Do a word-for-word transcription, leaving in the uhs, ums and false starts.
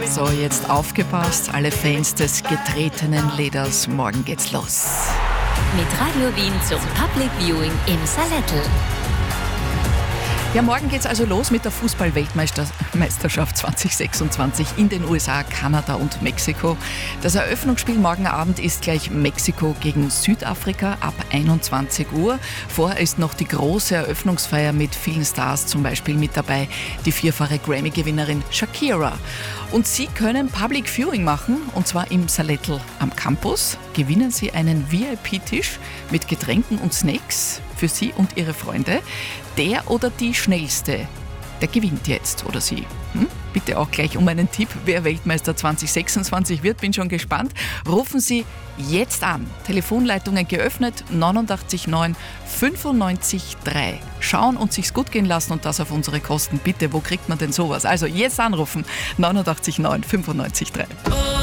So, jetzt aufgepasst, alle Fans des getretenen Leders, morgen geht's los. Mit Radio Wien zum Public Viewing im Salettl. Ja, morgen geht's also los mit der Fußball-Weltmeisterschaft zwanzig sechsundzwanzig in den U S A, Kanada und Mexiko. Das Eröffnungsspiel morgen Abend ist gleich Mexiko gegen Südafrika ab einundzwanzig Uhr. Vorher ist noch die große Eröffnungsfeier mit vielen Stars, zum Beispiel mit dabei die vierfache Grammy-Gewinnerin Shakira. Und Sie können Public Viewing machen, und zwar im Salettl am Campus. Gewinnen Sie einen V I P-Tisch mit Getränken und Snacks für Sie und Ihre Freunde. Der oder die Schnellste, der gewinnt jetzt, oder Sie. Hm? Bitte auch gleich um einen Tipp, wer Weltmeister zwanzig sechsundzwanzig wird, bin schon gespannt. Rufen Sie jetzt an. Telefonleitungen geöffnet, neunundachtzig neun fünfundneunzig drei. Schauen und sich's gut gehen lassen und das auf unsere Kosten. Bitte, wo kriegt man denn sowas? Also jetzt anrufen, neunundachtzig neun fünfundneunzig drei.